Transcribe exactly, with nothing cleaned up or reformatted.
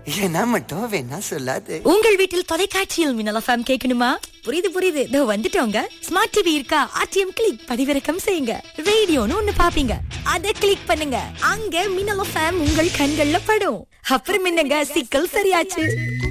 ஏன்னா மட்டும் வேணா சொல்லாது. உங்கள் வீட்டில் தொலைக்காட்சியில் மின்னல் எஃப்எம் கேட்கணுமா? புரியுது புரியுது, இதோ வந்துட்டோங்க. ஸ்மார்ட் டிவி இருக்கா? ஆர்டிஎம் கிளிக் பதிவிறக்கம் செய்யுங்க. ரேடியோன்னு ஒண்ணு பாப்பீங்க, அத கிளிக் பண்ணுங்க. அங்க மின்னல் எஃப்எம் உங்கள் கண்கள்ல படும். அப்புறம் என்னங்க, சிக்கல் சரியாச்சு.